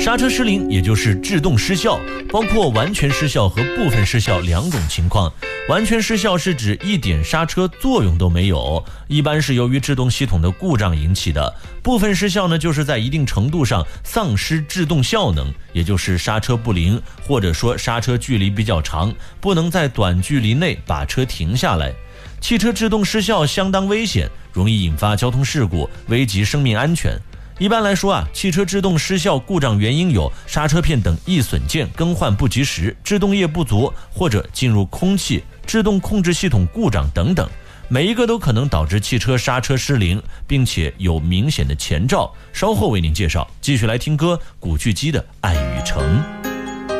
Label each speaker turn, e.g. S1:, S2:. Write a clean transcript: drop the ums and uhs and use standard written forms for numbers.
S1: 刹车失灵也就是制动失效，包括完全失效和部分失效两种情况。完全失效是指一点刹车作用都没有，一般是由于制动系统的故障引起的。部分失效呢，就是在一定程度上丧失制动效能，也就是刹车不灵，或者说刹车距离比较长，不能在短距离内把车停下来。汽车制动失效相当危险，容易引发交通事故，危及生命安全。一般来说汽车制动失效故障原因有刹车片等易损件更换不及时、制动液不足，或者进入空气、制动控制系统故障等等，每一个都可能导致汽车刹车失灵，并且有明显的前兆。稍后为您介绍。继续来听歌，古巨基的《爱与诚》。